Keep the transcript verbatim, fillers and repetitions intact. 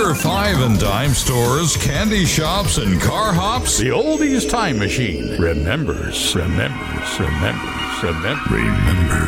Number five in dime stores, candy shops, and car hops, the Oldies Time Machine remembers, remembers, remembers, remembers, remembers.